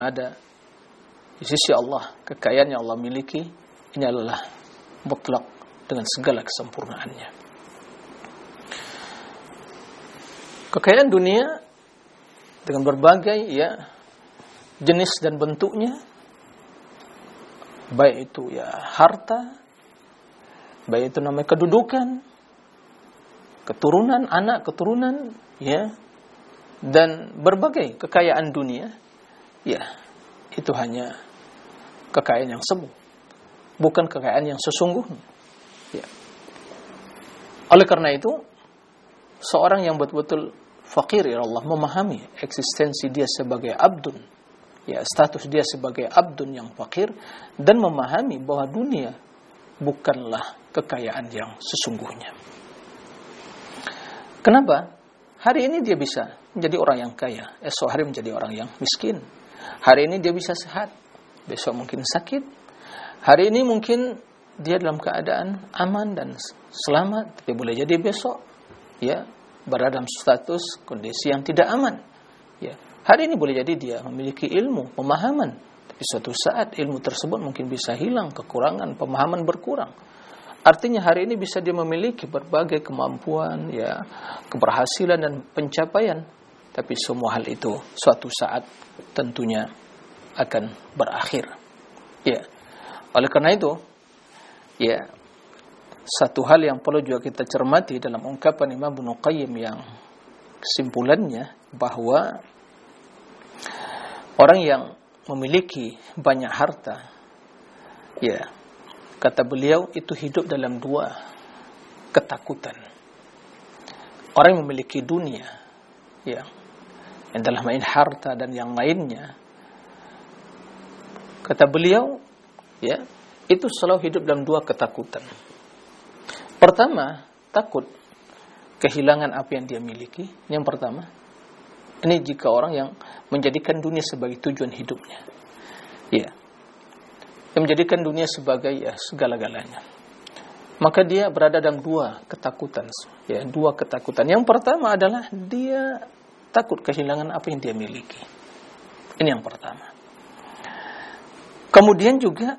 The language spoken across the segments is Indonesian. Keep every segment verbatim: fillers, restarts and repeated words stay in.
ada di sisi Allah, kekayaan yang Allah miliki ini adalah mutlak dengan segala kesempurnaannya. Kekayaan dunia dengan berbagai ya jenis dan bentuknya, baik itu ya harta, baik itu namanya kedudukan, keturunan, anak keturunan, ya, dan berbagai kekayaan dunia, ya, itu hanya kekayaan yang semu, bukan kekayaan yang sesungguhnya. Ya. Oleh karena itu, seorang yang betul-betul fakir ya Allah memahami eksistensi dia sebagai abdun, ya, status dia sebagai abdun yang fakir, dan memahami bahwa dunia bukanlah kekayaan yang sesungguhnya. Kenapa? Hari ini dia bisa menjadi orang yang kaya, esok hari menjadi orang yang miskin. Hari ini dia bisa sehat, besok mungkin sakit. Hari ini mungkin dia dalam keadaan aman dan selamat, tapi boleh jadi besok ya berada dalam status kondisi yang tidak aman. Ya, hari ini boleh jadi dia memiliki ilmu, pemahaman, tapi suatu saat ilmu tersebut mungkin bisa hilang, kekurangan, pemahaman berkurang. Artinya hari ini bisa dia memiliki berbagai kemampuan, ya, keberhasilan dan pencapaian, tapi semua hal itu suatu saat tentunya akan berakhir. Ya, oleh karena itu, ya, satu hal yang perlu juga kita cermati dalam ungkapan Imam Ibnu Qayyim yang kesimpulannya bahwa orang yang memiliki banyak harta, ya, kata beliau itu hidup dalam dua ketakutan. Orang yang memiliki dunia, ya, yang dalam main harta dan yang lainnya, kata beliau, ya, itu selalu hidup dalam dua ketakutan. Pertama, takut kehilangan apa yang dia miliki. Yang pertama, ini jika orang yang menjadikan dunia sebagai tujuan hidupnya, ya, yang menjadikan dunia sebagai ya segala-galanya, maka dia berada dalam dua ketakutan, ya, dua ketakutan. Yang pertama adalah dia takut kehilangan apa yang dia miliki. Ini yang pertama. Kemudian juga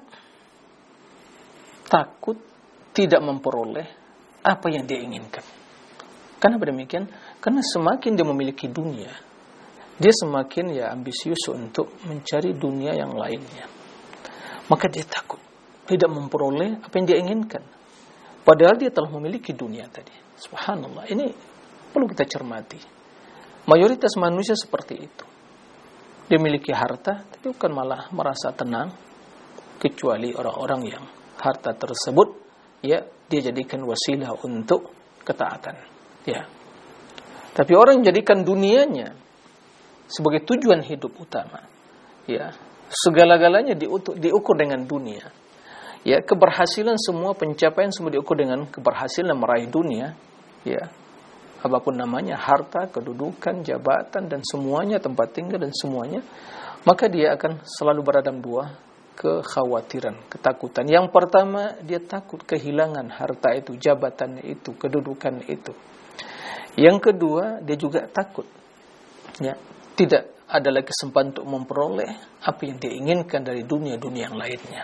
takut tidak memperoleh apa yang dia inginkan. Kenapa demikian? Karena semakin dia memiliki dunia, dia semakin ya ambisius untuk mencari dunia yang lainnya. Maka dia takut tidak memperoleh apa yang dia inginkan. Padahal dia telah memiliki dunia tadi. Subhanallah, ini perlu kita cermati. Mayoritas manusia seperti itu. Dia memiliki harta, tapi bukan malah merasa tenang, kecuali orang-orang yang harta tersebut, ya, dia jadikan wasilah untuk ketaatan. Ya. Tapi orang yang jadikan dunianya sebagai tujuan hidup utama, ya, segala-galanya diukur dengan dunia. Ya, keberhasilan semua, pencapaian semua diukur dengan keberhasilan meraih dunia, ya. Apapun namanya, harta, kedudukan, jabatan dan semuanya, tempat tinggal dan semuanya, maka dia akan selalu berada dalam dua kekhawatiran, ketakutan. Yang pertama, dia takut kehilangan harta itu, jabatan itu, kedudukan itu. Yang kedua, dia juga takut, ya, tidak ada lagi kesempatan untuk memperoleh apa yang dia inginkan dari dunia-dunia yang lainnya.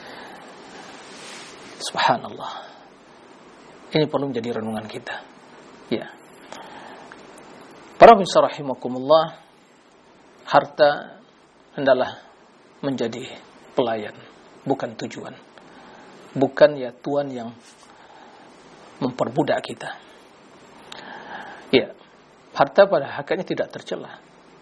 Subhanallah. Ini perlu menjadi renungan kita. Ya. Para pemirsa rahimakumullah, harta hendaklah menjadi pelayan, bukan tujuan. Bukan ya tuan yang memperbudak kita. Ya, harta pada hakikatnya tidak tercela.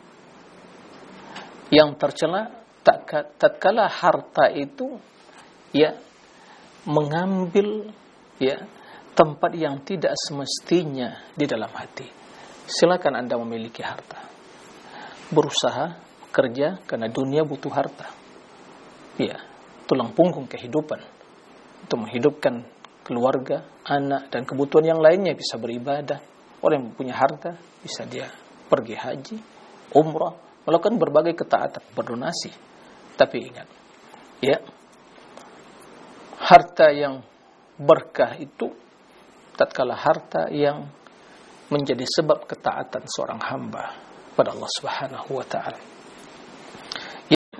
Yang tercela tatkala harta itu ya mengambil ya tempat yang tidak semestinya di dalam hati. Silakan Anda memiliki harta, berusaha, kerja, karena dunia butuh harta. Ya, tulang punggung kehidupan untuk menghidupkan keluarga, anak, dan kebutuhan yang lainnya, bisa beribadah. Orang yang punya harta bisa dia pergi haji, umrah, melakukan berbagai ketaatan, berdonasi. Tapi ingat, ya, harta yang berkah itu tatkala harta yang menjadi sebab ketaatan seorang hamba pada Allah Subhanahu wa taala. Ya,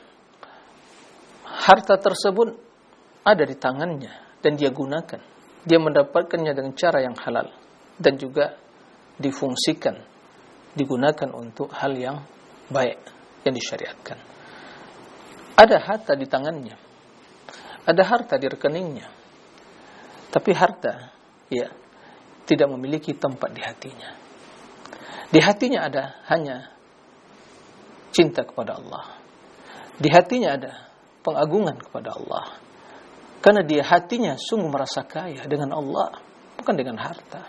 harta tersebut ada di tangannya dan dia gunakan, dia mendapatkannya dengan cara yang halal dan juga difungsikan, digunakan untuk hal yang baik yang disyariatkan. Ada harta di tangannya, ada harta di rekeningnya, tapi harta ya tidak memiliki tempat di hatinya. Di hatinya ada hanya cinta kepada Allah. Di hatinya ada pengagungan kepada Allah. Karena dia hatinya sungguh merasa kaya dengan Allah, bukan dengan harta.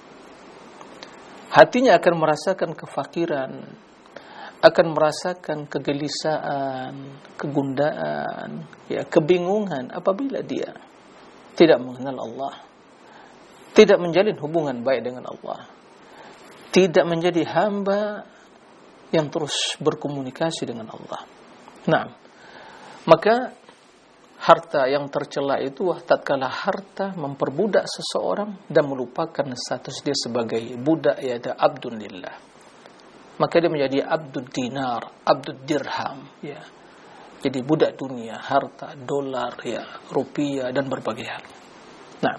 Hatinya akan merasakan kefakiran, akan merasakan kegelisahan, kegundaan, ya, kebingungan apabila dia tidak mengenal Allah, tidak menjalin hubungan baik dengan Allah, tidak menjadi hamba yang terus berkomunikasi dengan Allah. Nah, maka harta yang tercela itu tatkala harta memperbudak seseorang dan melupakan status dia sebagai budak, yaitu abdun lillah. Maka dia menjadi abdul dinar, abdul dirham, ya. Jadi budak dunia, harta, dolar, ya, rupiah dan berbagai hal. Nah,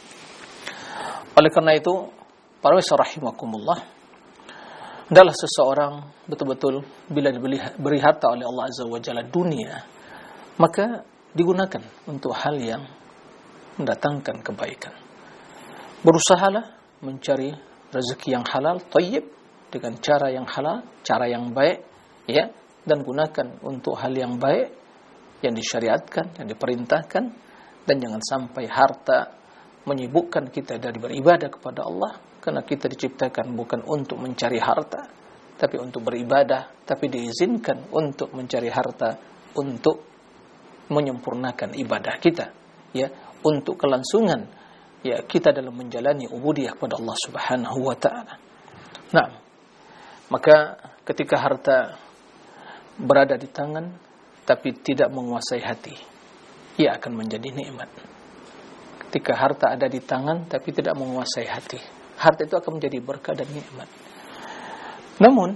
oleh karena itu, para wisa rahimakumullah, adalah seseorang betul-betul bila diberi beri harta oleh Allah Azza wa Jalla dunia, maka digunakan untuk hal yang mendatangkan kebaikan. Berusahalah mencari rezeki yang halal, thayyib, dengan cara yang halal, cara yang baik, ya, dan gunakan untuk hal yang baik yang disyariatkan, yang diperintahkan, dan jangan sampai harta menyibukkan kita dari beribadah kepada Allah, karena kita diciptakan bukan untuk mencari harta, tapi untuk beribadah, tapi diizinkan untuk mencari harta untuk menyempurnakan ibadah kita, ya, untuk kelangsungan ya kita dalam menjalani ubudiyah kepada Allah Subhanahu wa taala. Nah, maka ketika harta berada di tangan tapi tidak menguasai hati, ia akan menjadi nikmat. Ketika harta ada di tangan tapi tidak menguasai hati, harta itu akan menjadi berkah dan nikmat. Namun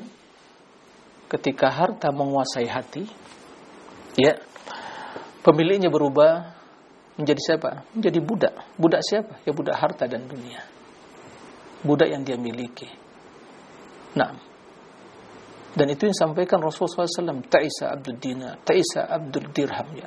ketika harta menguasai hati, ya, pemiliknya berubah menjadi siapa? Menjadi budak. Budak siapa? Ya budak harta dan dunia. Budak yang dia miliki. Nah, dan itu yang disampaikan Rasulullah shallallahu alaihi wasallam, ta'isa abdul dinar, ta'isa abdul dirham, ya.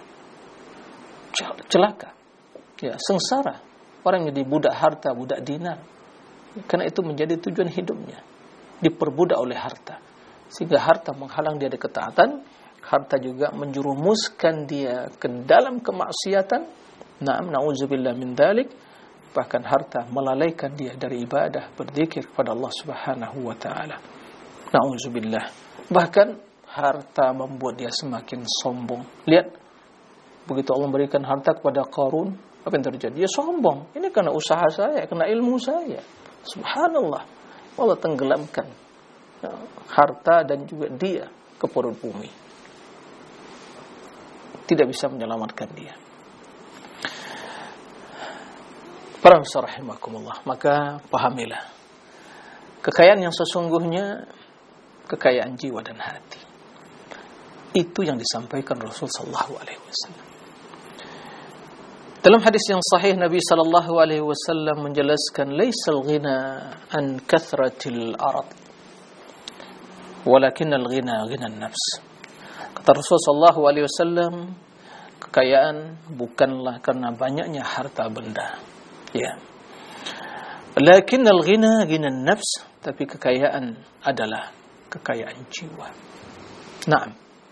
Celaka, ya, sengsara orang yang jadi budak harta, budak dinar. Karena itu menjadi tujuan hidupnya, diperbudak oleh harta, sehingga harta menghalang dia dari ketaatan, harta juga menjerumuskan dia ke dalam kemaksiatan. Na'am, na'udzubillah min dzalik. Bahkan harta melalaikan dia dari ibadah, berzikir kepada Allah Subhanahu wa taala. Na'udzubillah. Bahkan harta membuat dia semakin sombong. Lihat, begitu Allah memberikan harta kepada Qarun, apa yang terjadi? Dia sombong. Ini karena usaha saya, karena ilmu saya. Subhanallah. Allah tenggelamkan harta dan juga dia ke perut bumi. Tidak bisa menyelamatkan dia. Para rahimakumullah, maka pahamilah, kekayaan yang sesungguhnya kekayaan jiwa dan hati. Itu yang disampaikan Rasul sallallahu alaihi wasallam. Dalam hadis yang sahih, Nabi sallallahu alaihi wasallam menjelaskan, laisal ghina an kathratil arad, walakinnal ghina ghinan nafs. Kata Rasul sallallahu alaihi wasallam, kekayaan bukanlah karena banyaknya harta benda, ya. Lakinnal ghina ghinan nafs, tapi kekayaan adalah kekayaan jiwa. Naam.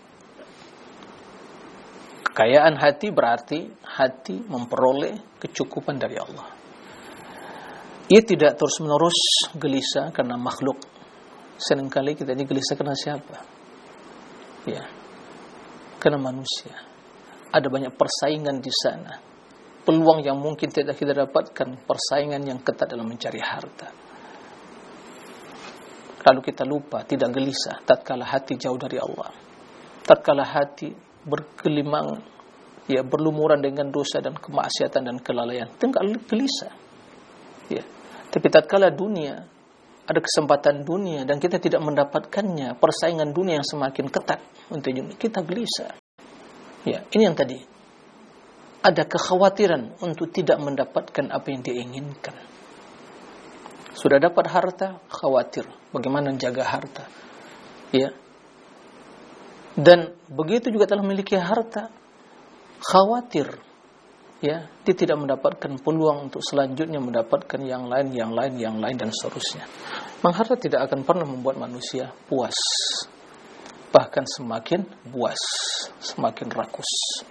Kekayaan hati berarti hati memperoleh kecukupan dari Allah. Ia tidak terus-menerus gelisah karena makhluk. Seringkali kita ini gelisah karena siapa? Ya, karena manusia. Ada banyak persaingan di sana. Peluang yang mungkin tidak kita dapatkan, persaingan yang ketat dalam mencari harta. Lalu kita lupa, tidak gelisah tatkala hati jauh dari Allah. Tatkala hati bergelimang, ya, berlumuran dengan dosa dan kemaksiatan dan kelalaian, tidak gelisah. Ya. Tapi tatkala dunia, ada kesempatan dunia dan kita tidak mendapatkannya, persaingan dunia yang semakin ketat untuk kita gelisah. Ya, ini yang tadi ada kekhawatiran untuk tidak mendapatkan apa yang dia inginkan. Sudah dapat harta, khawatir bagaimana menjaga harta. Ya. Dan begitu juga telah memiliki harta, khawatir, ya, dia tidak mendapatkan peluang untuk selanjutnya mendapatkan yang lain, yang lain, yang lain, dan seterusnya. Memang harta tidak akan pernah membuat manusia puas, bahkan semakin buas, semakin rakus.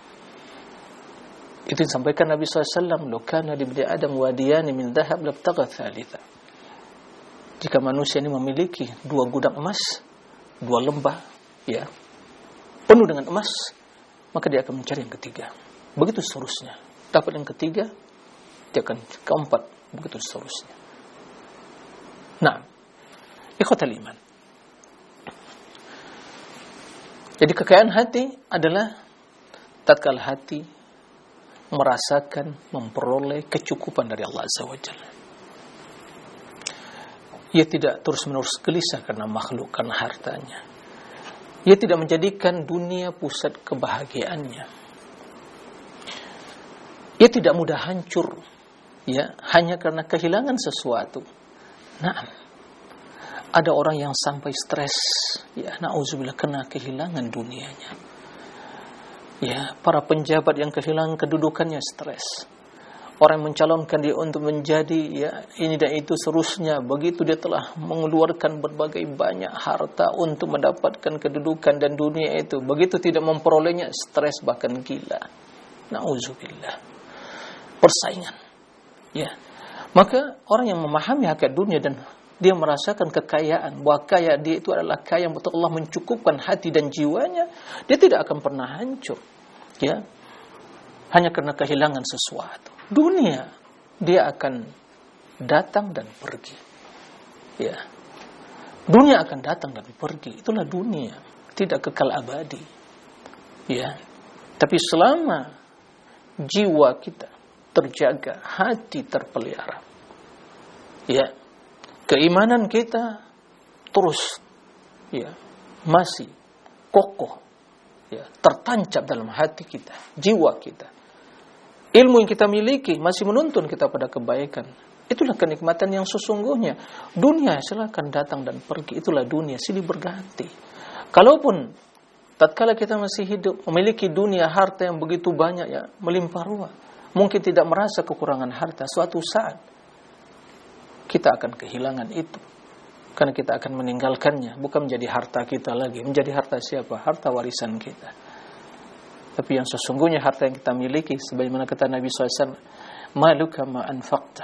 Itu disampaikan Nabi shallallahu alaihi wasallam, "Law kana li ibni Adam wadiyani min dhahab labtagha thalitha." Jika manusia ini memiliki dua gudang emas, dua lembah, ya, penuh dengan emas, maka dia akan mencari yang ketiga. Begitu seterusnya. Dapat yang ketiga, dia akan keempat, begitu seterusnya. Nah, ikhwatal iman. Jadi kekayaan hati adalah tatkala hati merasakan memperoleh kecukupan dari Allah Azza wa Jalla. Ia tidak terus-menerus gelisah karena makhluk, karena hartanya. Ia tidak menjadikan dunia pusat kebahagiaannya. Ia tidak mudah hancur, ya, hanya karena kehilangan sesuatu. Nah, ada orang yang sampai stres, ya, na'udzubillah, kena kehilangan dunianya. Ya, para penjabat yang kehilangan kedudukannya stres. Orang yang mencalonkan dia untuk menjadi, ya, ini dan itu seterusnya, begitu dia telah mengeluarkan berbagai banyak harta untuk mendapatkan kedudukan dan dunia itu, begitu tidak memperolehnya, stres bahkan gila. Na'udzubillah. Persaingan. Ya. Maka orang yang memahami hakikat dunia dan dia merasakan kekayaan, bahwa kaya dia itu adalah kaya yang betul Allah mencukupkan hati dan jiwanya, dia tidak akan pernah hancur. Ya. Hanya karena kehilangan sesuatu. Dunia, dia akan datang dan pergi. Ya. Dunia akan datang dan pergi. Itulah dunia. Tidak kekal abadi. Ya. Tapi selama jiwa kita terjaga, hati terpelihara, ya, keimanan kita terus, ya, masih kokoh, ya, tertancap dalam hati kita, jiwa kita. Ilmu yang kita miliki masih menuntun kita pada kebaikan. Itulah kenikmatan yang sesungguhnya. Dunia silakan datang dan pergi. Itulah dunia, silih berganti. Kalaupun tatkala kita masih hidup, memiliki dunia, harta yang begitu banyak, ya, melimpah ruah, mungkin tidak merasa kekurangan harta. Suatu saat kita akan kehilangan itu. Karena kita akan meninggalkannya. Bukan menjadi harta kita lagi. Menjadi harta siapa? Harta warisan kita. Tapi yang sesungguhnya harta yang kita miliki, sebagaimana kata Nabi shallallahu alaihi wasallam, "Maluka ma anfaqta,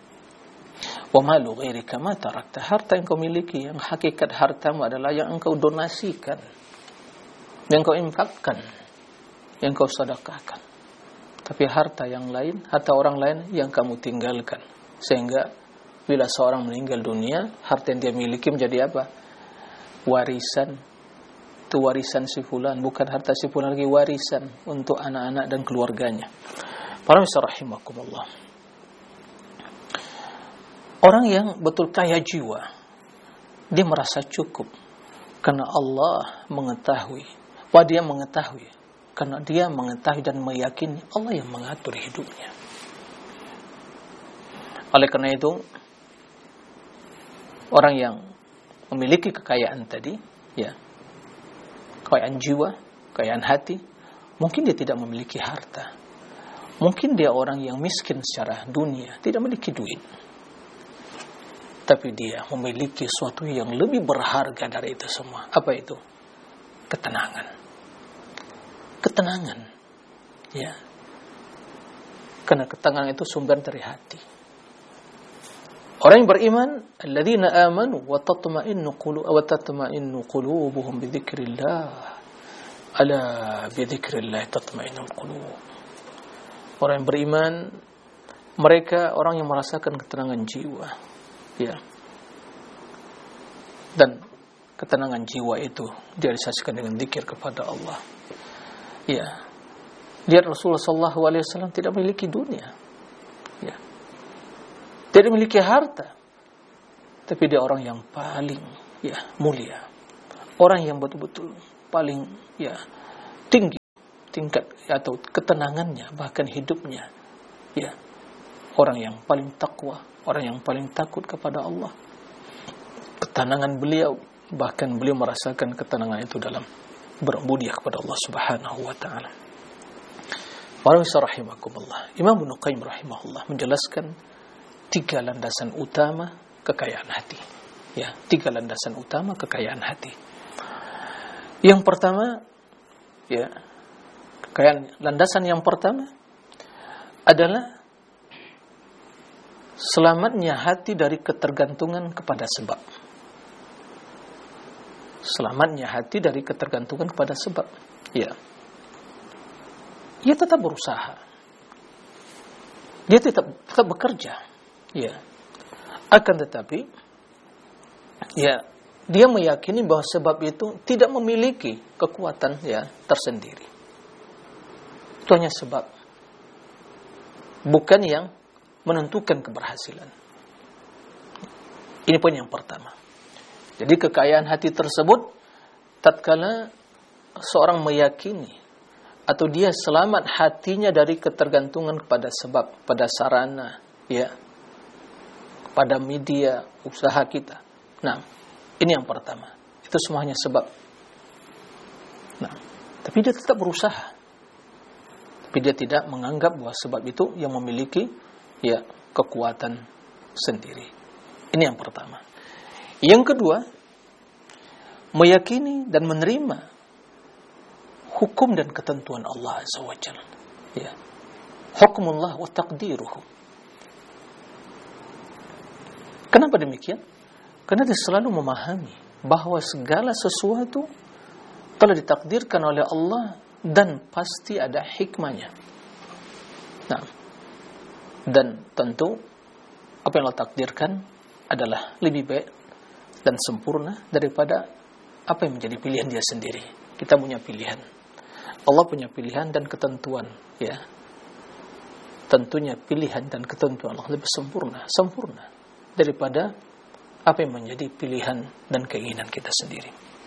wa malu ghairika ma tarakta." Harta yang kau miliki, yang hakikat hartamu adalah yang engkau donasikan, yang kau infakkan, yang kau sedekahkan. Tapi harta yang lain, harta orang lain yang kamu tinggalkan. Sehingga bila seorang meninggal dunia, harta yang dia miliki menjadi apa? Warisan. Itu warisan si fulan, bukan harta si fulan lagi, warisan untuk anak-anak dan keluarganya. Para misal rahimakumullah. Orang yang betul kaya jiwa, dia merasa cukup karena Allah mengetahui, bahwa dia mengetahui, karena dia mengetahui dan meyakini Allah yang mengatur hidupnya. Oleh karena itu, orang yang memiliki kekayaan tadi, ya, kekayaan jiwa, kekayaan hati, mungkin dia tidak memiliki harta. Mungkin dia orang yang miskin secara dunia, tidak memiliki duit. Tapi dia memiliki sesuatu yang lebih berharga dari itu semua. Apa itu? Ketenangan. Ketenangan. Ya. Karena ketenangan itu sumber dari hati. Orang yang beriman, alladzina amanu wa tatma'innu qulu wa tatma'innu qulubuhum bi dzikrillah. Ala bi dzikrillah tatma'innul qulub. Orang yang beriman, mereka orang yang merasakan ketenangan jiwa. Ya. Dan ketenangan jiwa itu direalisasikan dengan zikir kepada Allah. Ya. Lihat Rasulullah sallallahu alaihi wasallam tidak memiliki dunia. Ya. Tidak memiliki harta, tapi dia orang yang paling, ya, mulia, orang yang betul-betul paling, ya, tinggi tingkat atau ketenangannya, bahkan hidupnya, ya, orang yang paling takwa, orang yang paling takut kepada Allah. Ketenangan beliau, bahkan beliau merasakan ketenangan itu dalam berbudiah kepada Allah Subhanahu wa taala. Warahmatullahi rahimakumullah. Imam Ibnu Qayyim rahimahullah menjelaskan tiga landasan utama kekayaan hati. Ya, tiga landasan utama kekayaan hati. Yang pertama, ya, kekayaan landasan yang pertama adalah selamatnya hati dari ketergantungan kepada sebab. Selamatnya hati dari ketergantungan kepada sebab. Ya. Dia tetap berusaha. Dia tetap tetap bekerja. Ya. Akan tetapi, ya, dia meyakini bahwa sebab itu tidak memiliki kekuatan, ya, tersendiri. Itu hanya sebab, bukan yang menentukan keberhasilan. Ini poin yang pertama. Jadi kekayaan hati tersebut tatkala seorang meyakini atau dia selamat hatinya dari ketergantungan kepada sebab, pada sarana, ya, pada media usaha kita. Nah, ini yang pertama. Itu semuanya sebab. Nah, tapi dia tetap berusaha. Tapi dia tidak menganggap bahwa sebab itu yang memiliki, ya, kekuatan sendiri. Ini yang pertama. Yang kedua, meyakini dan menerima hukum dan ketentuan Allah Azza wa Jalla. Ya. Hukmullah wa taqdiruhu. Kenapa demikian? Karena dia selalu memahami bahwa segala sesuatu telah ditakdirkan oleh Allah dan pasti ada hikmahnya. Nah, dan tentu apa yang Allah takdirkan adalah lebih baik dan sempurna daripada apa yang menjadi pilihan dia sendiri. Kita punya pilihan, Allah punya pilihan dan ketentuan, ya. Tentunya pilihan dan ketentuan Allah lebih sempurna, sempurna daripada apa yang menjadi pilihan dan keinginan kita sendiri.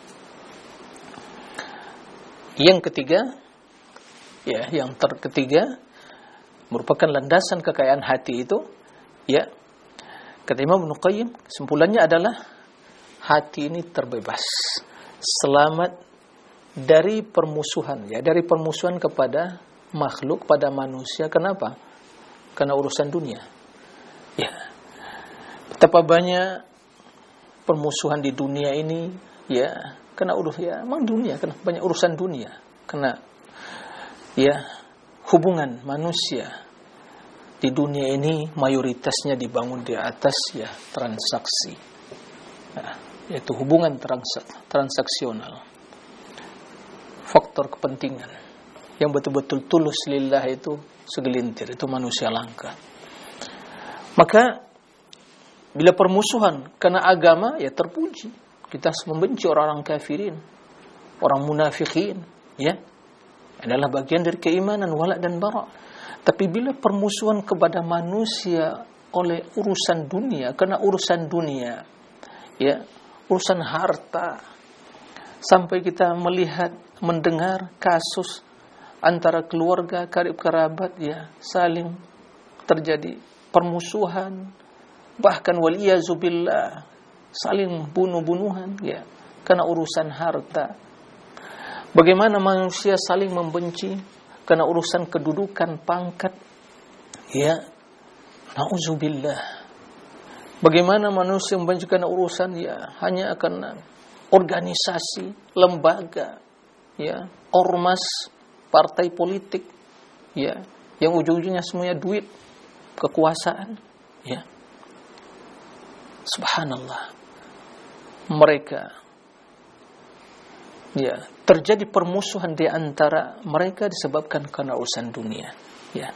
Yang ketiga, ya, yang terketiga merupakan landasan kekayaan hati itu, ya, kata Imam Ibnu Qayyim, kesimpulannya adalah hati ini terbebas, selamat dari permusuhan, ya, dari permusuhan kepada makhluk, pada manusia. Kenapa? Karena urusan dunia. Ya, betapa banyak permusuhan di dunia ini, ya, karena urus, ya, memang dunia, karena banyak urusan dunia, karena, ya, hubungan manusia di dunia ini mayoritasnya dibangun di atas, ya, transaksi, ya, yaitu hubungan transak, transaksional. Faktor kepentingan yang betul-betul tulus lillah itu segelintir, itu manusia langka. Maka bila permusuhan karena agama, ya, terpuji. Kita membenci orang-orang kafirin, orang munafikin, ya, adalah bagian dari keimanan, wala dan bara. Tapi bila permusuhan kepada manusia oleh urusan dunia, karena urusan dunia, ya, urusan harta, sampai kita melihat, mendengar kasus antara keluarga, karib kerabat, ya, saling terjadi permusuhan, bahkan waliyazubillah saling bunuh-bunuhan, ya, karena urusan harta. Bagaimana manusia saling membenci karena urusan kedudukan, pangkat, ya, na'udzubillah. Bagaimana manusia membenci karena urusan, ya, hanya karena organisasi, lembaga, ya, ormas, partai politik, ya, yang ujung-ujungnya semuanya duit, kekuasaan, ya. Subhanallah. Mereka, ya, terjadi permusuhan di antara mereka disebabkan karena urusan dunia, ya.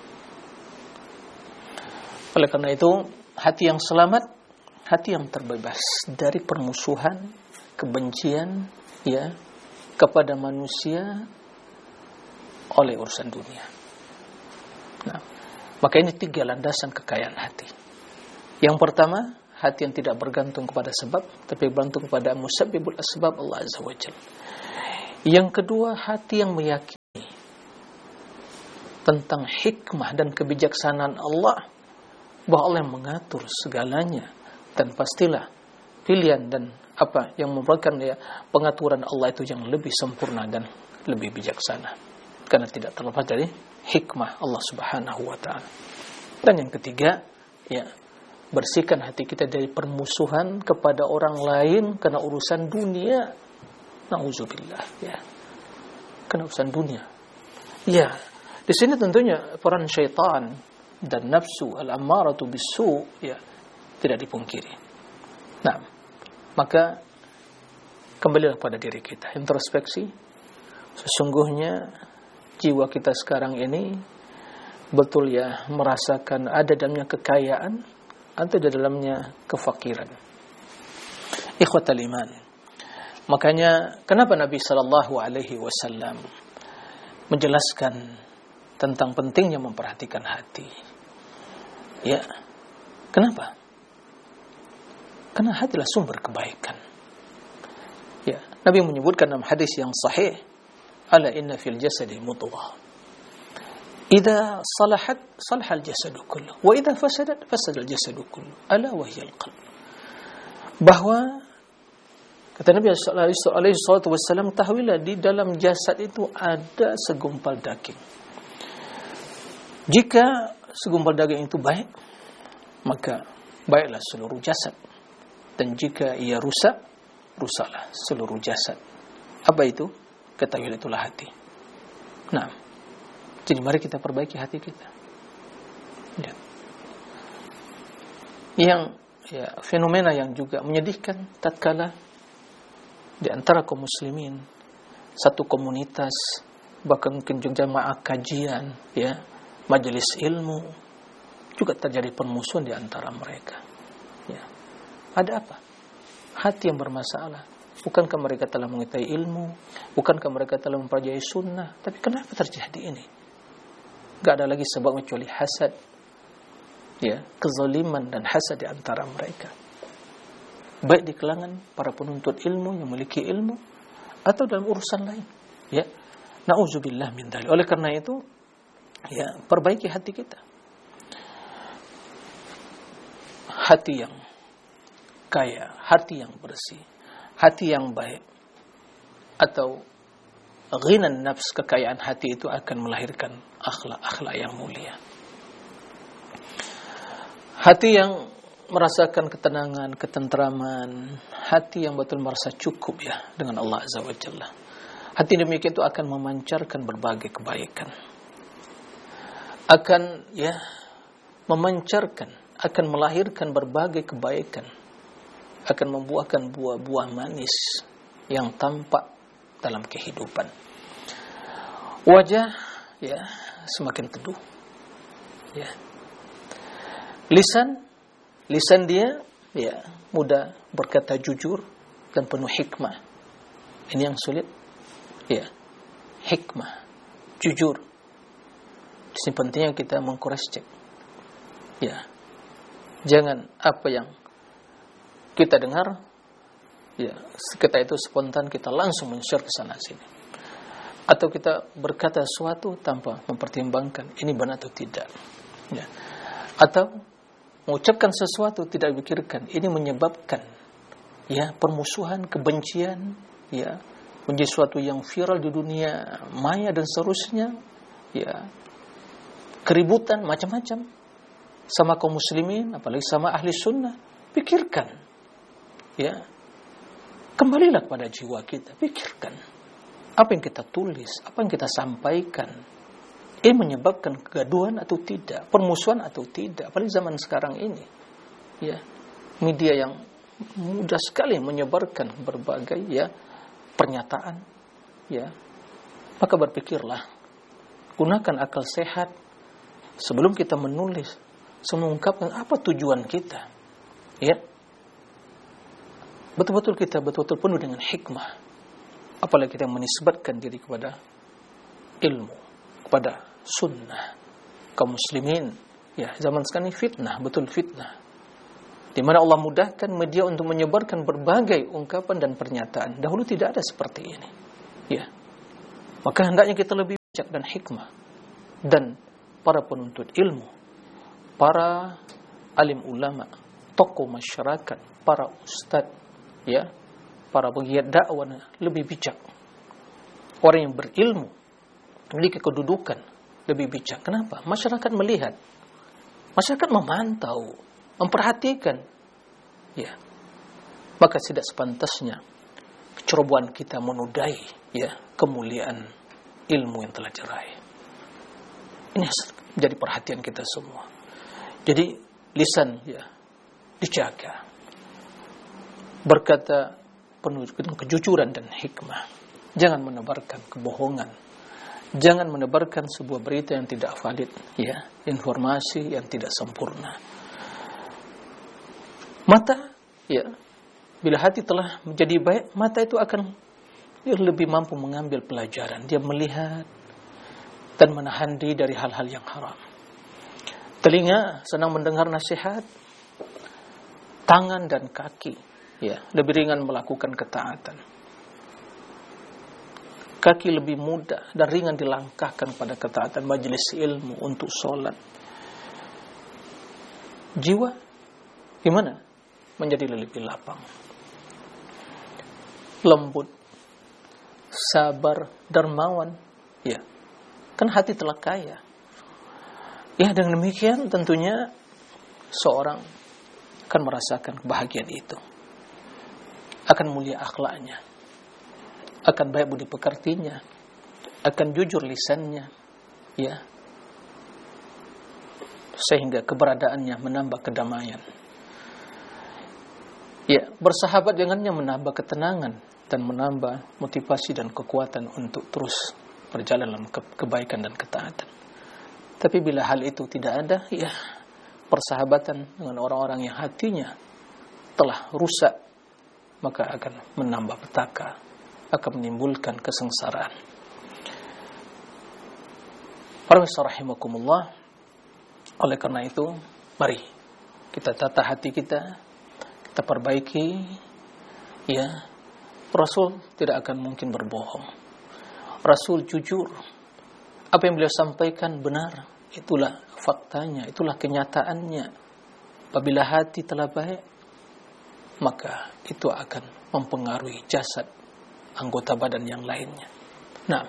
Oleh karena itu, hati yang selamat, hati yang terbebas dari permusuhan, kebencian, ya, kepada manusia oleh urusan dunia. Nah, maka ini tiga landasan kekayaan hati. Yang pertama, hati yang tidak bergantung kepada sebab, tapi bergantung kepada musabbibul asbab, Allah Azza wa Jalla. Yang kedua, hati yang meyakini tentang hikmah dan kebijaksanaan Allah, bahwa Allah yang mengatur segalanya, dan pastilah pilihan dan apa yang merupakan ya pengaturan Allah itu yang lebih sempurna dan lebih bijaksana, karena tidak terlepas dari hikmah Allah Subhanahu wa taala. Dan yang ketiga, ya, bersihkan hati kita dari permusuhan kepada orang lain karena urusan dunia. Nauzubillah, ya. Karena urusan dunia. Ya, di sini tentunya peran syaitan dan nafsu al-ammaratu bisu, ya, tidak dipungkiri. Nah, maka kembalilah pada diri kita, introspeksi. Sesungguhnya jiwa kita sekarang ini betul ya merasakan ada dalamnya kekayaan atau di dalamnya kefakiran. Ikhwatal iman. Makanya kenapa Nabi sallallahu alaihi wasallam menjelaskan tentang pentingnya memperhatikan hati. Ya. Kenapa? Karena hatilah sumber kebaikan. Ya, Nabi menyebutkan dalam hadis yang sahih, ala inna fil jasadi mudghah. Idza salahat salahal jasadu kullu, wa idza fasadat fasada al jasadu kullu. Ala wa hiya al qalb. Bahwa kata Nabi alaihi salatu wasallam, ketahuilah di dalam jasad itu ada segumpal daging. Jika segumpal daging itu baik, maka baiklah seluruh jasad. Dan jika ia rusak, rusaklah seluruh jasad. Apa itu? Ketahuilah itulah hati. Nah, jadi mari kita perbaiki hati kita. Ya. Yang ya, fenomena yang juga menyedihkan tatkala di antara kaum muslimin, satu komunitas, bahkan mungkin juga jamaah kajian, ya, majelis ilmu, juga terjadi permusuhan di antara mereka. Ya. Ada apa? Hati yang bermasalah. Bukankah mereka telah mengetahui ilmu? Bukankah mereka telah mempelajari sunnah? Tapi kenapa terjadi ini? Gak ada lagi sebab kecuali hasad, ya, kezaliman dan hasad di antara mereka. Baik di kalangan para penuntut ilmu yang memiliki ilmu, atau dalam urusan lain. Ya, nauzubillah min dzalik. Oleh karena itu, ya, perbaiki hati kita. Hati yang kaya, hati yang bersih, hati yang baik, atau ghinan nafs, kekayaan hati itu akan melahirkan akhlak-akhlak yang mulia. Hati yang merasakan ketenangan, ketentraman, hati yang betul merasa cukup ya dengan Allah Azza wa Jalla. Hati demikian itu akan memancarkan berbagai kebaikan. Akan ya memancarkan, akan melahirkan berbagai kebaikan. Akan membuahkan buah-buah manis yang tampak dalam kehidupan. Wajah ya semakin teduh. Ya. Lisan lisan dia ya mudah berkata jujur dan penuh hikmah. Ini yang sulit. Ya. Hikmah, jujur. Di sini pentingnya kita meng-cross check. Ya. Jangan apa yang kita dengar, ya, kita itu spontan kita langsung men-share ke sana sini. Atau kita berkata sesuatu tanpa mempertimbangkan ini benar atau tidak. Ya. Atau mengucapkan sesuatu tidak dipikirkan, ini menyebabkan ya permusuhan, kebencian, ya, menjadi sesuatu yang viral di dunia maya dan seterusnya, ya, keributan macam-macam sama kaum muslimin, apalagi sama ahli sunnah. Pikirkan. Ya, kembalilah kepada jiwa kita, pikirkan apa yang kita tulis, apa yang kita sampaikan, ini menyebabkan kegaduhan atau tidak, permusuhan atau tidak. Apalagi zaman sekarang ini, ya, media yang mudah sekali menyebarkan berbagai ya pernyataan, ya, maka berpikirlah, gunakan akal sehat sebelum kita menulis, mengungkapkan apa tujuan kita, ya. Betul-betul kita betul-betul penuh dengan hikmah. Apalagi kita menisbatkan diri kepada ilmu, kepada sunnah. Kaum muslimin, ya, zaman sekarang ini fitnah, betul fitnah. Di mana Allah mudahkan media untuk menyebarkan berbagai ungkapan dan pernyataan. Dahulu tidak ada seperti ini. Ya. Maka hendaknya kita lebih bijak dan hikmah. dan para penuntut ilmu, para alim ulama, tokoh masyarakat, para ustadz, ya, para pegiat dakwah lebih bijak. Orang yang berilmu, memiliki kedudukan, lebih bijak. Kenapa? Masyarakat melihat, masyarakat memantau, memperhatikan, ya. Maka tidak sepantasnya kecerobohan kita menodai, ya, kemuliaan ilmu yang telah diraih. Ini menjadi perhatian kita semua. Jadi lisan, ya, dijaga, berkata penuh kejujuran dan hikmah. Jangan menebarkan kebohongan, jangan menebarkan sebuah berita yang tidak valid, ya, informasi yang tidak sempurna. Mata, ya, bila hati telah menjadi baik, mata itu akan lebih mampu mengambil pelajaran. Dia melihat dan menahan diri dari hal-hal yang haram. Telinga senang mendengar nasihat. Tangan dan kaki, ya, lebih ringan melakukan ketaatan. Kaki lebih mudah dan ringan dilangkahkan pada ketaatan majelis ilmu untuk sholat. Jiwa gimana? Menjadi lebih lapang, lembut, sabar, dermawan, ya. Kan hati telah kaya. Ya, dengan demikian tentunya seorang akan merasakan kebahagiaan itu. Akan mulia akhlaknya, akan baik budi pekertinya, akan jujur lisannya, ya. Sehingga keberadaannya menambah kedamaian. Ya, bersahabat dengannya menambah ketenangan dan menambah motivasi dan kekuatan untuk terus berjalan dalam kebaikan dan ketaatan. Tapi bila hal itu tidak ada, ya, persahabatan dengan orang-orang yang hatinya telah rusak, maka akan menambah petaka, akan menimbulkan kesengsaraan. Para rahimakumullah, oleh karena itu, mari kita tata hati kita, kita perbaiki, ya. Rasul tidak akan mungkin berbohong. Rasul jujur. Apa yang beliau sampaikan benar. Itulah faktanya, itulah kenyataannya. Apabila hati telah baik, maka itu akan mempengaruhi jasad, anggota badan yang lainnya. Nah,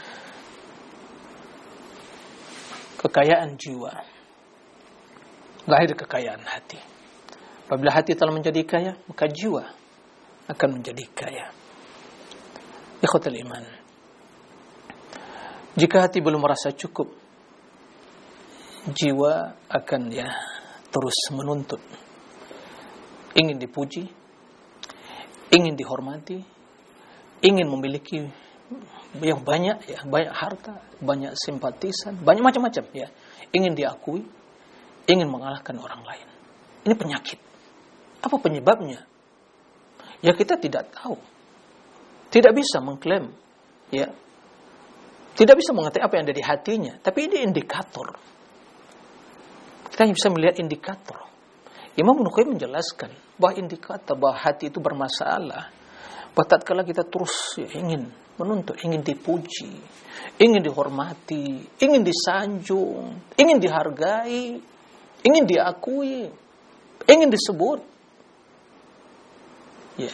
kekayaan jiwa lahir dari kekayaan hati. Apabila hati telah menjadi kaya, maka jiwa akan menjadi kaya. Ikhwatul iman, jika hati belum merasa cukup, jiwa akan, ya, terus menuntut, ingin dipuji, ingin dihormati, ingin memiliki yang banyak, ya, banyak harta, banyak simpatisan, banyak macam-macam, ya, ingin diakui, ingin mengalahkan orang lain. Ini penyakit. Apa penyebabnya? Ya, kita tidak tahu, tidak bisa mengklaim, ya, tidak bisa mengetahui apa yang ada di hatinya. Tapi ini indikator. Kita hanya bisa melihat indikator. Imam Ibnu Qayyim menjelaskan bahwa indikator bahwa hati itu bermasalah, bahwa tatkala kita terus, ya, ingin menuntut, ingin dipuji, ingin dihormati, ingin disanjung, ingin dihargai, ingin diakui, ingin disebut, ya,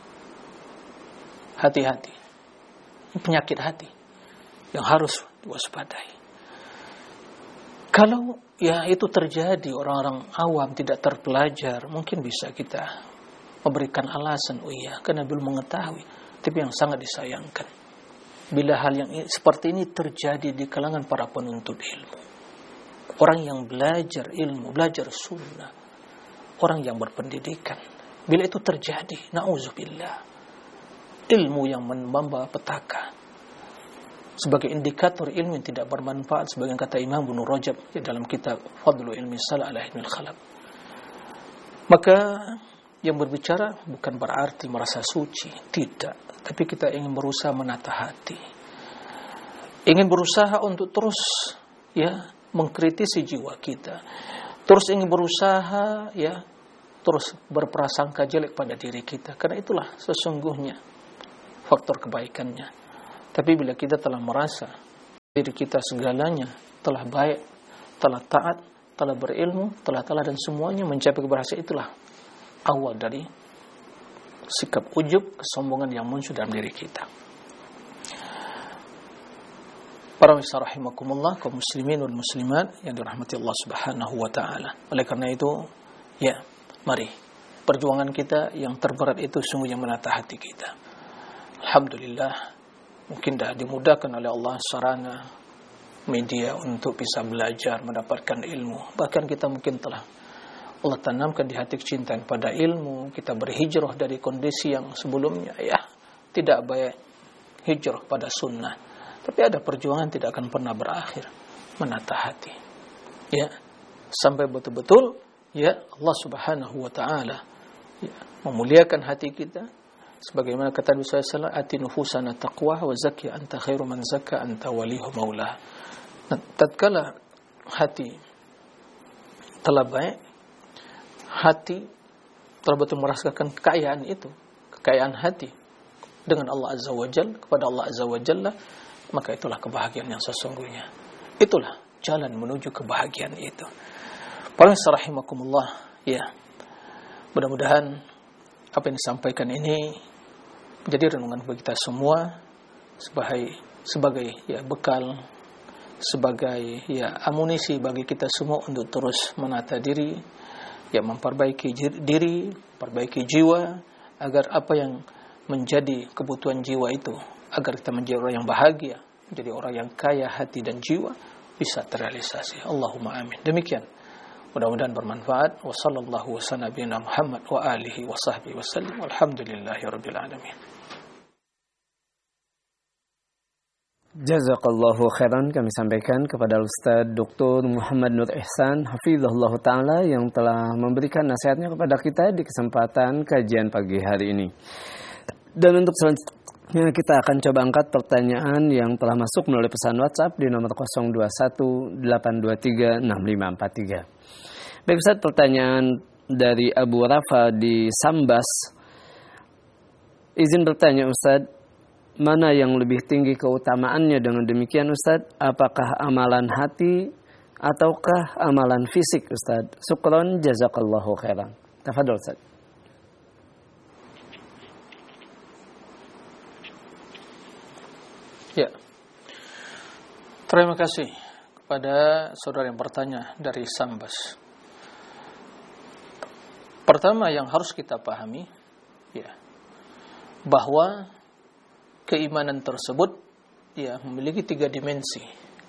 hati-hati. Ini penyakit hati yang harus diwaspadai. Kalau, ya, itu terjadi, orang-orang awam tidak terpelajar, mungkin bisa kita memberikan alasan, oh iya, karena belum mengetahui. Tapi yang sangat disayangkan, bila hal yang seperti ini terjadi di kalangan para penuntut ilmu, orang yang belajar ilmu, belajar sunnah, orang yang berpendidikan, bila itu terjadi, na'udzubillah, ilmu yang membawa petaka, sebagai indikator ilmu yang tidak bermanfaat, sebagai kata Imam Ibnu Rajab di dalam kitab Fadlu Ilmi Salah ala Ilmil Khalaq. Maka yang berbicara bukan berarti merasa suci, tidak, tapi kita ingin berusaha menata hati, ingin berusaha untuk terus, ya, mengkritisi jiwa kita, terus ingin berusaha, ya, terus berprasangka jelek pada diri kita, karena itulah sesungguhnya faktor kebaikannya. Tapi bila kita telah merasa diri kita segalanya telah baik, telah taat, telah berilmu, telah telah dan semuanya mencapai keberhasilan, itulah awal dari sikap ujub, kesombongan yang muncul dalam diri kita. Para pemirsa rahimakumullah, kaum muslimin wal muslimat yang dirahmati Allah Subhanahu wa taala. Oleh karena itu, ya, mari perjuangan kita yang terberat itu sungguhnya menata hati kita. Alhamdulillah, mungkin dah dimudahkan oleh Allah sarana media untuk bisa belajar, mendapatkan ilmu. Bahkan kita mungkin telah Allah tanamkan di hati kecintaan pada ilmu. Kita berhijrah dari kondisi yang sebelumnya ya tidak baik, hijrah pada sunnah. Tapi ada perjuangan tidak akan pernah berakhir, menata hati. Ya, sampai betul-betul ya Allah Subhanahu wa taala ya, memuliakan hati kita sebagaimana kata Nabi sallallahu alaihi wasallam, ati nufusana taqwa wa zakki anta khairu man zakka anta walihu maulah. Nah, tatkala hati telah baik, hati telah betul merasakan kekayaan itu, kekayaan hati dengan Allah Azza wa Jalla, kepada Allah Azza wa Jalla, maka itulah kebahagiaan yang sesungguhnya. Itulah jalan menuju kebahagiaan itu. Para rahimakumullah, ya. Mudah-mudahan apa yang disampaikan ini menjadi renungan bagi kita semua sebagai sebagai ya bekal, sebagai ya amunisi bagi kita semua untuk terus menata diri, ya memperbaiki diri, perbaiki jiwa agar apa yang menjadi kebutuhan jiwa itu, agar kita menjadi orang yang bahagia, menjadi orang yang kaya hati dan jiwa, bisa terrealisasi. Allahumma amin. Demikian. Mudah-mudahan bermanfaat. Wa sallallahu wa sallam nabiyana Muhammad wa alihi wa sahbihi wa sallam. Walhamdulillahirabbil alamin. Jazakallahu khairan kami sampaikan kepada Ustaz Doktor Muhammad Nur Ihsan hafizahullah taala yang telah memberikan nasihatnya kepada kita di kesempatan kajian pagi hari ini. Dan untuk selanjutnya kita akan coba angkat pertanyaan yang telah masuk melalui pesan WhatsApp di nomor nol dua satu delapan dua tiga enam lima empat tiga. Baik Ustaz, pertanyaan dari Abu Rafa di Sambas. Izin bertanya Ustaz, mana yang lebih tinggi keutamaannya dengan demikian Ustaz? Apakah amalan hati ataukah amalan fisik Ustaz? Syukron jazakallahu khairan. Tafadhol Ustaz. Ya, terima kasih kepada saudara yang bertanya dari Sambas. Pertama yang harus kita pahami, ya, bahwa keimanan tersebut, ya, memiliki tiga dimensi,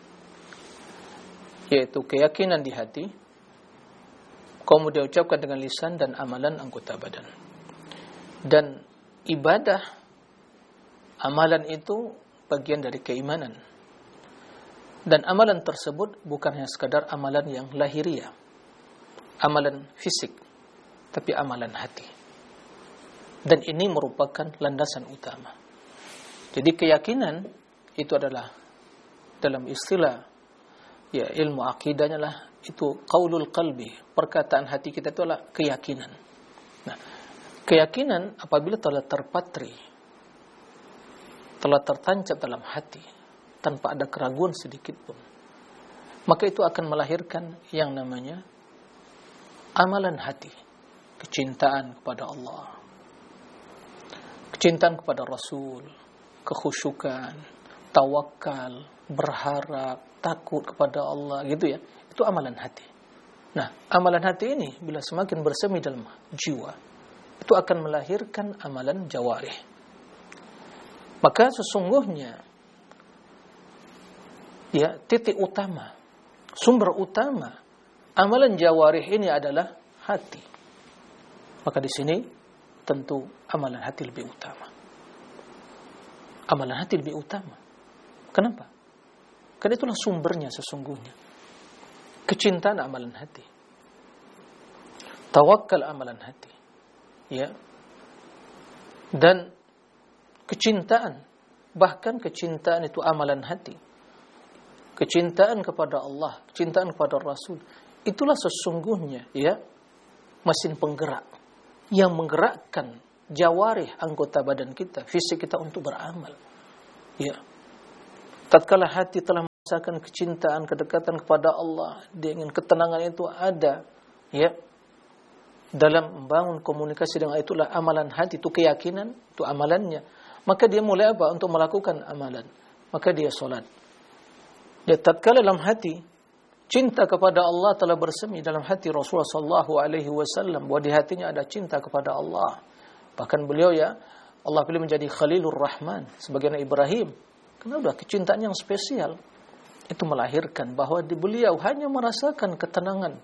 yaitu keyakinan di hati, kemudian diucapkan dengan lisan dan amalan anggota badan. Dan ibadah, amalan itu bagian dari keimanan. Dan amalan tersebut bukan hanya sekadar amalan yang lahiriah, amalan fisik, tapi amalan hati. Dan ini merupakan landasan utama. Jadi keyakinan itu adalah dalam istilah ya ilmu akidahnya lah itu qaulul qalbi, perkataan hati kita itu adalah keyakinan. Nah, keyakinan apabila telah terpatri, telah tertancap dalam hati tanpa ada keraguan sedikit pun, maka itu akan melahirkan yang namanya amalan hati, kecintaan kepada Allah, kecintaan kepada Rasul, kekhusyukan, tawakal, berharap, takut kepada Allah, gitu ya. Itu amalan hati. Nah, amalan hati ini bila semakin bersemi dalam jiwa, itu akan melahirkan amalan jawarih. Maka sesungguhnya ya titik utama, sumber utama amalan jawarih ini adalah hati. Maka di sini tentu amalan hati lebih utama. Amalan hati lebih utama. Kenapa? Karena itulah sumbernya sesungguhnya. Kecintaan amalan hati. Tawakal amalan hati. Ya. Dan kecintaan, bahkan kecintaan itu amalan hati. Kecintaan kepada Allah, kecintaan kepada Rasul, itulah sesungguhnya ya mesin penggerak yang menggerakkan jawarih anggota badan kita, fisik kita untuk beramal. Ya. Tatkala hati telah merasakan kecintaan, kedekatan kepada Allah, dia ingin ketenangan itu ada, ya. Dalam membangun komunikasi dengan itulah amalan hati, itu keyakinan, itu amalannya. Maka dia mulai apa? Untuk melakukan amalan. Maka dia salat. Dia tatkala dalam hati cinta kepada Allah telah bersemi dalam hati Rasulullah sallallahu alaihi wasallam, bahwa di hatinya ada cinta kepada Allah. Bahkan beliau ya Allah pilih menjadi Khalilur Rahman sebagai Nabi Ibrahim. Karena sudah kecintaan yang spesial. Itu melahirkan bahwa di beliau hanya merasakan ketenangan,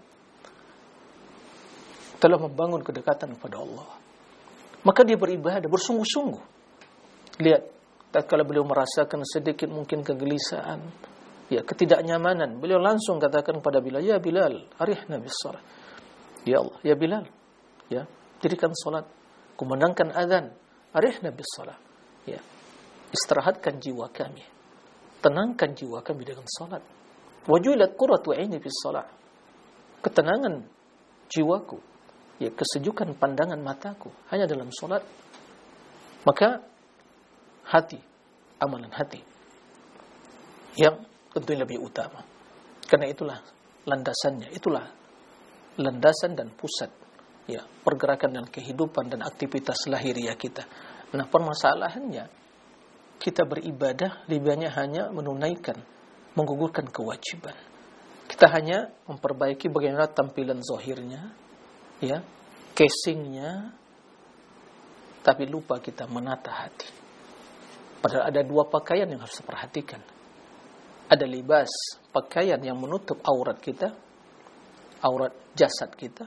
telah membangun kedekatan kepada Allah. Maka dia beribadah bersungguh-sungguh. Lihat, tatkala beliau merasakan sedikit mungkin kegelisahan, ya ketidaknyamanan, beliau langsung katakan kepada Bilal, "Ya Bilal, arihna bis shalah." Ya Allah, ya Bilal, ya, dirikan salat, kumandangkan azan, arihna bis shalah. Ya, istirahatkan jiwa kami, tenangkan jiwa kami dengan salat. Wajulat qurratu aini bis shalah. Ketenangan jiwaku, ya kesejukan pandangan mataku hanya dalam salat. Maka hati, amalan hati yang tentu lebih utama. Karena itulah landasannya, itulah landasan dan pusat ya pergerakan dan kehidupan dan aktivitas lahiriah kita. Nah, permasalahannya kita beribadah lebih banyak hanya menunaikan, menggugurkan kewajiban. Kita hanya memperbaiki bagaimana tampilan zahirnya, ya, casingnya, tapi lupa kita menata hati. Padahal ada dua pakaian yang harus diperhatikan. Ada libas, pakaian yang menutup aurat kita, aurat jasad kita,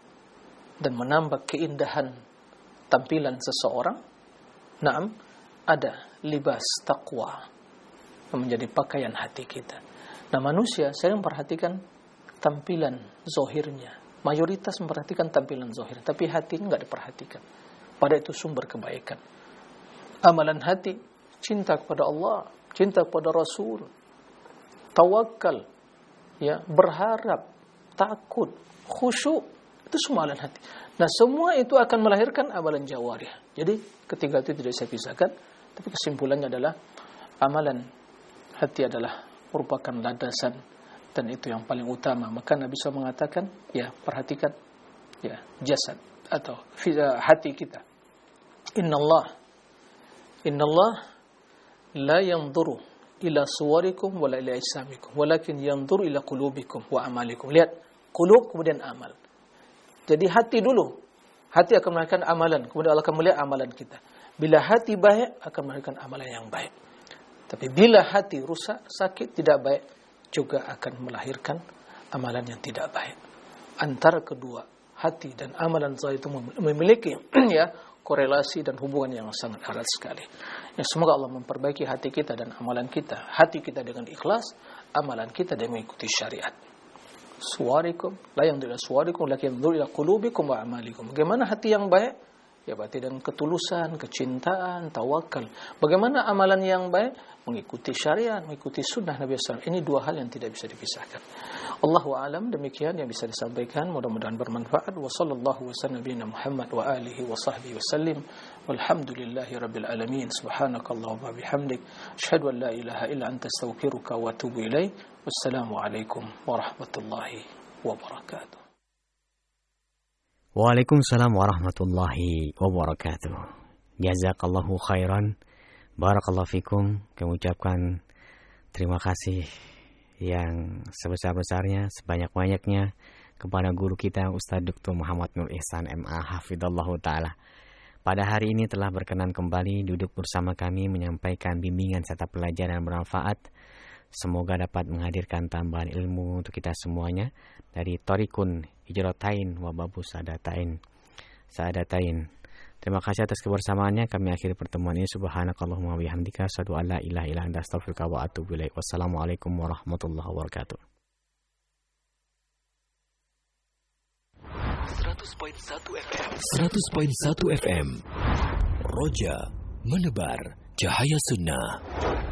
dan menambah keindahan tampilan seseorang. Naam, ada libas taqwa yang menjadi pakaian hati kita. Nah, manusia sering memperhatikan tampilan zahirnya. Mayoritas memperhatikan tampilan zahir, tapi hati enggak diperhatikan. Pada itu sumber kebaikan. Amalan hati, cinta kepada Allah, cinta kepada Rasul, tawakal, ya, berharap, takut, khusyuk, itu semua amalan hati. Nah, semua itu akan melahirkan amalan jawarih. Jadi, ketiga itu tidak bisa pisahkan, tapi kesimpulannya adalah amalan hati adalah merupakan landasan dan itu yang paling utama. Maka Nabi shallallahu alaihi wasallam mengatakan, ya, perhatikan ya jasad atau hati kita. Innallah Innallah la yanzuru ila suwarikum wala ila ajsamikum, walakin yanzuru ila qulubikum wa amalikum. Lihat, qulub kemudian amal. Jadi hati dulu. Hati akan melahirkan amalan, kemudian Allah akan melihat amalan kita. Bila hati baik, akan melahirkan amalan yang baik. Tapi bila hati rusak, sakit, tidak baik, juga akan melahirkan amalan yang tidak baik. Antara kedua, hati dan amalan zahir itu memiliki ya korelasi dan hubungan yang sangat erat sekali. Ya, semoga Allah memperbaiki hati kita dan amalan kita. Hati kita dengan ikhlas, amalan kita dengan mengikuti syariat. Suwarikum la yanzuru ila suwarikum lakin yanzuru ila qulubikum wa amalikum. Bagaimana hati yang baik? Ya, berarti dengan ketulusan, kecintaan, tawakal. Bagaimana amalan yang baik? Mengikuti syariat, mengikuti sunnah Nabi shallallahu alaihi wasallam. Ini dua hal yang tidak bisa dipisahkan. Allahu a'lam, demikian yang bisa disampaikan. Mudah-mudahan bermanfaat. Wa sallallahu wasallam nabiyina Muhammad wa alihi wa sahbihi wasallim. Walhamdulillahi rabbil alamin. Subhanakallahumma bihamdik. Asyhadu an la ilaha illa anta astaghfiruka wa atubu ilaik. Wassalamu alaikum warahmatullahi wabarakatuh. Waalaikumsalam warahmatullahi wabarakatuh. Jazakallahu khairan. Barakallahu fikum. Kami ucapkan terima kasih yang sebesar-besarnya, sebanyak-banyaknya kepada guru kita Ustaz Doktor Muhammad Nur Ihsan M A Hafidhallahu Ta'ala. Pada hari ini telah berkenan kembali duduk bersama kami menyampaikan bimbingan serta pelajaran yang bermanfaat. Semoga dapat menghadirkan tambahan ilmu untuk kita semuanya dari Thariqun Hijratain wa Babu Sa'adatain. Sa'adatain. Terima kasih atas kebersamaannya. Kami akhiri pertemuan ini. Subhanakallahumma bihamdika asyhadu an la ilaha illa anta astaghfiruka wa atubu ilaik. Wassalamualaikum warahmatullahi wabarakatuh. seratus koma satu F M seratus koma satu F M Roja menebar cahaya sunnah.